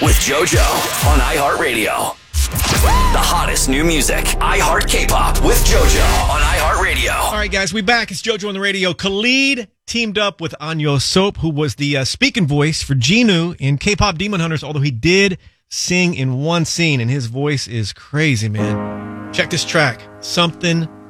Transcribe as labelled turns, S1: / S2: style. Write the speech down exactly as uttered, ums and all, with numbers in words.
S1: with JoJo on iHeartRadio. The hottest new music. iHeart K-pop with JoJo on iHeartRadio.
S2: All right, guys, we back. It's JoJo on the radio. Khalid teamed up with Anyo Soap, who was the uh, speaking voice for Jinu in K-pop Demon Hunters, although he did sing in one scene, and his voice is crazy, man. Check this track, Something